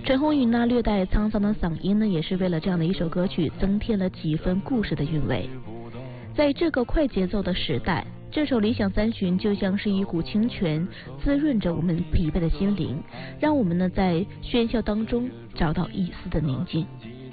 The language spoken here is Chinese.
陈鸿宇那略带沧桑的嗓音呢，也是为了这样的一首歌曲增添了几分故事的韵味。在这个快节奏的时代，这首《理想三旬》就像是一股清泉，滋润着我们疲惫的心灵，让我们呢在喧嚣当中找到一丝的宁静。